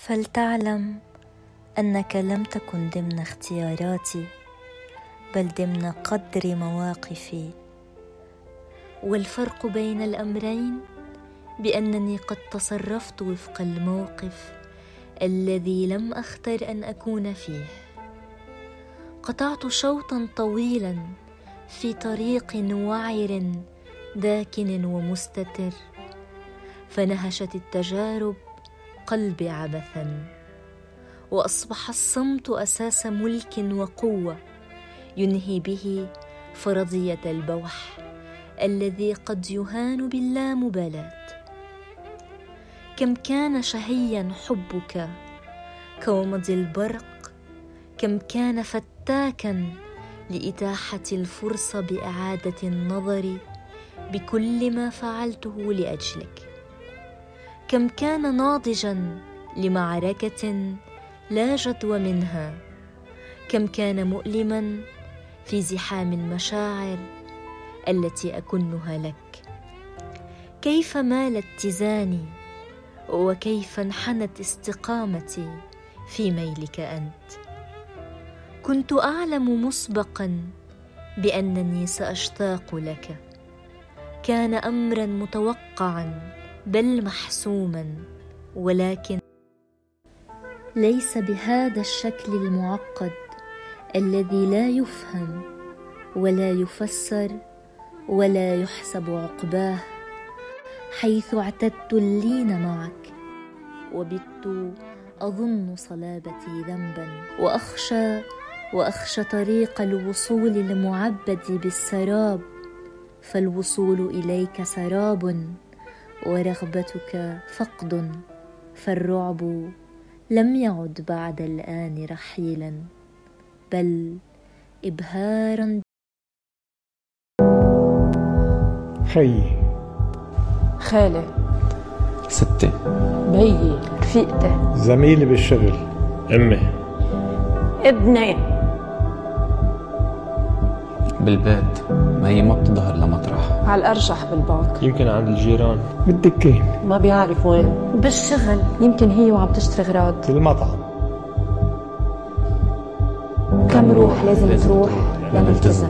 فلتعلم أنك لم تكن ضمن اختياراتي، بل ضمن قدر مواقفي. والفرق بين الأمرين بأنني قد تصرفت وفق الموقف الذي لم أختر أن أكون فيه. قطعت شوطا طويلا في طريق وعر داكن ومستتر، فنهشت التجارب قلبي عبثا، وأصبح الصمت أساس ملك وقوة ينهي به فرضية البوح الذي قد يهان باللامبالاة. كم كان شهيا حبك كومض البرق، كم كان فتاكا لإتاحة الفرصة بإعادة النظر بكل ما فعلته لأجلك. كم كان ناضجا لمعركة لا جدوى منها، كم كان مؤلما في زحام المشاعر التي أكنها لك. كيف مال اتزاني وكيف انحنت استقامتي في ميلك أنت. كنت أعلم مسبقا بأنني سأشتاق لك، كان أمرا متوقعا بل محسوما، ولكن ليس بهذا الشكل المعقد الذي لا يفهم ولا يفسر ولا يحسب عقباه، حيث اعتدت اللين معك وبت أظن صلابتي ذنبا، وأخشى طريق الوصول المعبد بالسراب، فالوصول إليك سراب ورغبتك فقد، فالرعب لم يعد بعد الآن رحيلا بل إبهارا. خيي، خالي، ستي، بيي، رفيقتي، زميلي بالشغل، أمي، ابني، بالبيت. ما هي ما بتظهر لمطرح، على الأرجح بالبنك، يمكن عند الجيران، بالدكين، ما بيعرف وين، بالشغل، يمكن هي وعم تشتري غراض، بالمطعم. كم روح لازم تروح لنلتزم.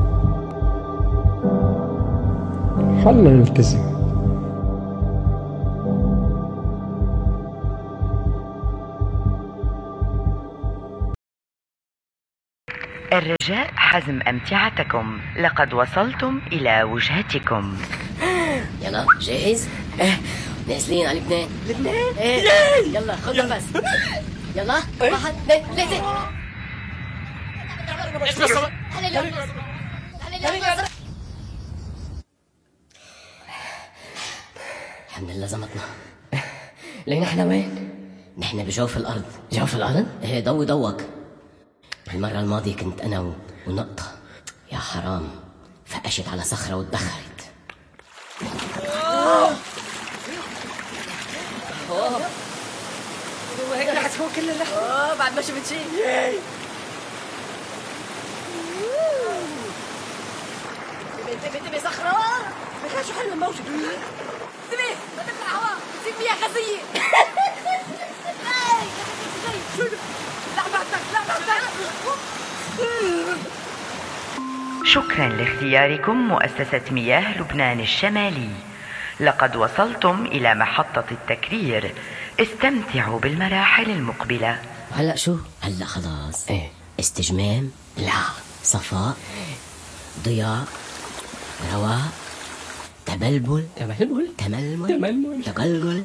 خلنا نلتزم. الرجاء حزم أمتعتكم، لقد وصلتم إلى وجهتكم. يلا جاهز؟ نازلين على لبنان. لبنان؟ يلا خذ نفس. يلا 1 2 3. الحمد لله زمتنا. لين احنا وين؟ نحن بجوف الأرض. جوف الأرض؟ ايه ضوي ضوك. المرة الماضية كنت أنا ونقطة، يا حرام فقشت على صخرة واتدخلت. وهيك رح تكون كل اللحظة. بعد ما شفت شيء. انتبه صخرة. بخاف شو حل الموجة. انتبه ما تطلع هوا بتصير فيها خزية. شكرا لاختياركم مؤسسة مياه لبنان الشمالي. لقد وصلتم إلى محطة التكرير، استمتعوا بالمراحل المقبلة. هلأ شو؟ هلأ خلاص. ايه استجمام؟ لا. صفاء؟ ضياء؟ رواء؟ تبلبل؟ تململ؟ تقلقل؟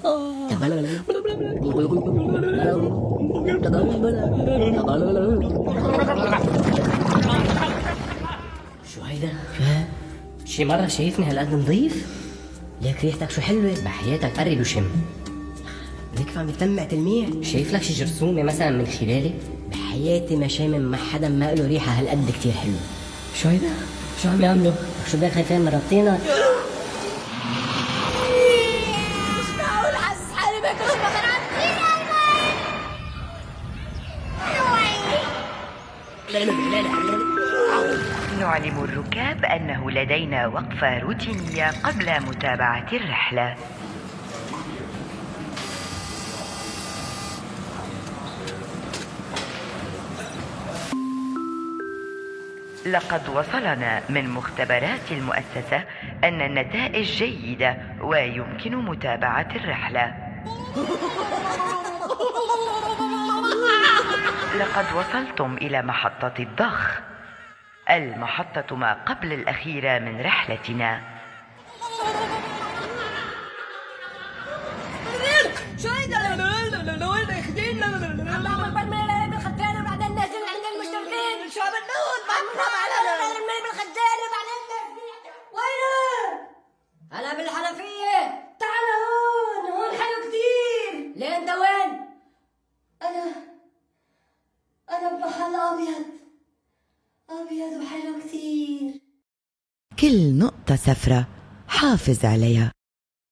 شو هيدا؟ شي مرة شايفني هالقد نظيف؟ ليك ريحتك شو حلوة، بحياتك قرب وشم. ليك عم بتلمع تلميع. شايف لك شي جرثومة مثلا من خلالي؟ بحياتي ما شامم مع حدا ما له ريحة هالقد كتير حلوة. شو هيدا؟ شو عم يعملوا؟ شو بدك خايفين من ربطينا؟ مش معقول حاسس حالي باكل شبكة نعلم الركاب أنه لدينا وقفة روتينية قبل متابعة الرحلة. لقد وصلنا من مختبرات المؤسسة أن النتائج جيدة ويمكن متابعة الرحلة. لقد وصلتم إلى محطة الضخ، المحطة ما قبل الأخيرة من رحلتنا. أنا بالحنفية. تعال هون حلو كتير. ليه أنت وين؟ أنا بمحل أبيض وحلو كتير. كل نقطة سفرة حافظ عليها.